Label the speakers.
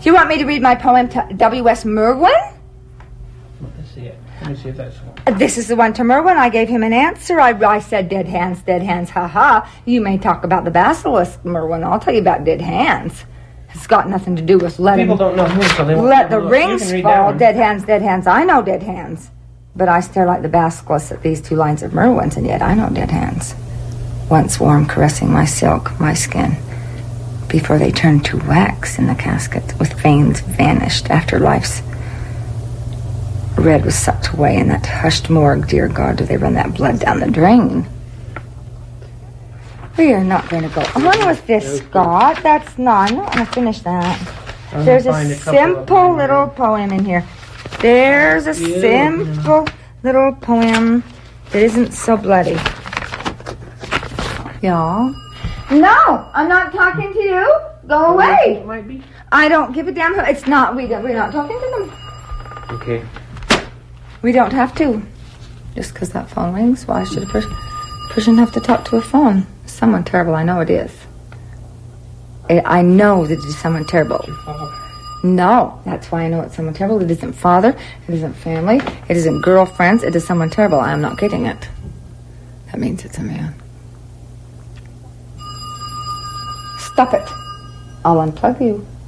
Speaker 1: Do you want me to read my poem to W.S. Merwin?
Speaker 2: Let's see it. Let me see if that's one.
Speaker 1: This is the one to Merwin. I gave him an answer. I said, dead hands, ha-ha. You may talk about the basilisk, Merwin. I'll tell you about dead hands. It's got nothing to do with letting...
Speaker 2: People don't know who, so they won't
Speaker 1: let the
Speaker 2: look.
Speaker 1: rings fall. Dead hands. I know dead hands. But I stare like the basilisk at these 2 lines of Merwin's, and yet I know dead hands. Once warm, caressing my silk, my skin, before they turned to wax in the casket, with veins vanished after life's red was sucked away in that hushed morgue. Dear God, do they run that blood down the drain? We are not going to go on with this, Scott. That's not. I'm not going to finish that. There's a simple little poem in here. There's a simple little poem that isn't so bloody. Y'all. No, I'm not talking to you. Go away.
Speaker 2: It might be.
Speaker 1: I don't give a damn. It's not. We're not talking to them.
Speaker 2: Okay.
Speaker 1: We don't have to. Just because that phone rings, why should a person have to talk to a phone? Someone terrible. I know it is. I know that it is someone terrible. No, that's why I know it's someone terrible. It isn't father. It isn't family. It isn't girlfriends. It is someone terrible. I am not getting it. That means it's a man. Stop it. I'll unplug you.